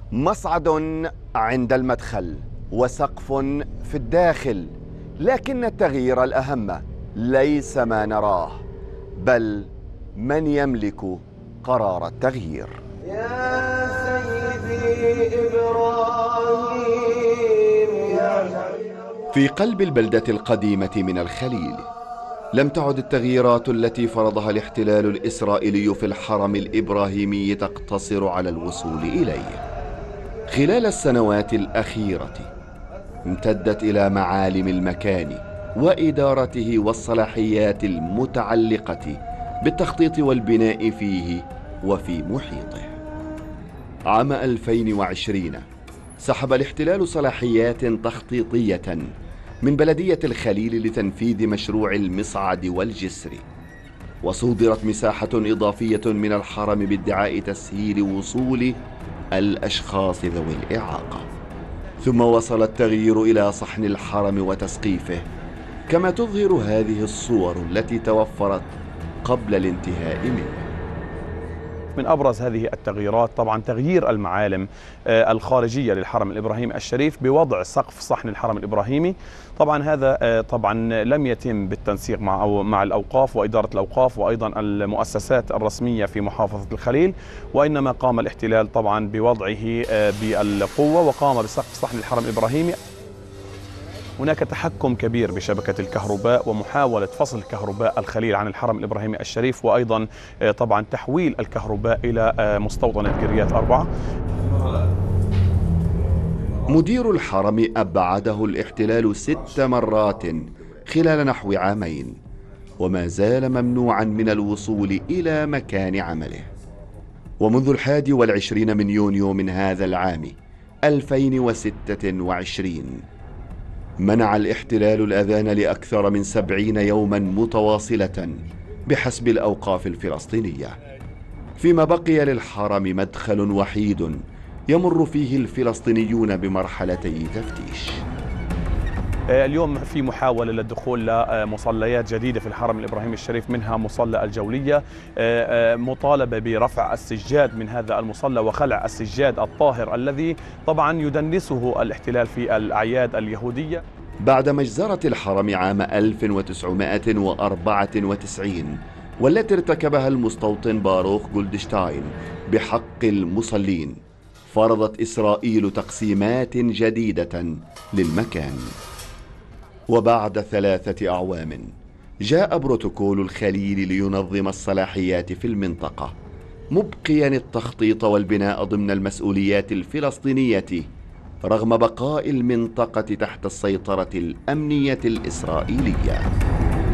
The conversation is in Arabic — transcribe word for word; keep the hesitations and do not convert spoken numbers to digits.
مصعد عند المدخل وسقف في الداخل، لكن التغيير الأهم ليس ما نراه بل من يملك قرار التغيير. يا سيدي إبراهيم يا في قلب البلدة القديمة من الخليل لم تعد التغييرات التي فرضها الاحتلال الإسرائيلي في الحرم الإبراهيمي تقتصر على الوصول إليه. خلال السنوات الأخيرة امتدت إلى معالم المكان وإدارته والصلاحيات المتعلقة بالتخطيط والبناء فيه وفي محيطه. عام ألفين وعشرين سحب الاحتلال صلاحيات تخطيطية من بلدية الخليل لتنفيذ مشروع المصعد والجسر، وصودرت مساحة إضافية من الحرم بادعاء تسهيل وصول الأشخاص ذوي الإعاقة. ثم وصل التغيير إلى صحن الحرم وتسقيفه، كما تظهر هذه الصور التي توفرت قبل الانتهاء منه. من أبرز هذه التغييرات طبعا تغيير المعالم الخارجية للحرم الإبراهيمي الشريف بوضع سقف صحن الحرم الإبراهيمي. طبعا هذا طبعا لم يتم بالتنسيق مع أو مع الأوقاف وإدارة الأوقاف وأيضا المؤسسات الرسمية في محافظة الخليل، وإنما قام الاحتلال طبعا بوضعه بالقوة وقام بسقف صحن الحرم الإبراهيمي. هناك تحكم كبير بشبكة الكهرباء ومحاولة فصل كهرباء الخليل عن الحرم الإبراهيمي الشريف، وأيضا طبعا تحويل الكهرباء إلى مستوطنة قريات أربعة. مدير الحرم أبعده الاحتلال ست مرات خلال نحو عامين، وما زال ممنوعا من الوصول إلى مكان عمله. ومنذ الحادي والعشرين من يونيو من هذا العام ألفين وستة وعشرين منع الاحتلال الأذان لأكثر من سبعين يوما متواصلة بحسب الأوقاف الفلسطينية، فيما بقي للحرم مدخل وحيد يمر فيه الفلسطينيون بمرحلتي تفتيش. اليوم في محاولة للدخول لمصليات جديدة في الحرم الإبراهيمي الشريف، منها مصلى الجولية، مطالبة برفع السجاد من هذا المصلى وخلع السجاد الطاهر الذي طبعا يدنسه الاحتلال في الأعياد اليهودية. بعد مجزرة الحرم عام ألف وتسعمائة وأربعة وتسعين والتي ارتكبها المستوطن باروخ جولدشتاين بحق المصلين، فرضت إسرائيل تقسيمات جديدة للمكان. وبعد ثلاثة أعوام جاء بروتوكول الخليل لينظم الصلاحيات في المنطقة، مبقيا التخطيط والبناء ضمن المسؤوليات الفلسطينية رغم بقاء المنطقة تحت السيطرة الأمنية الإسرائيلية.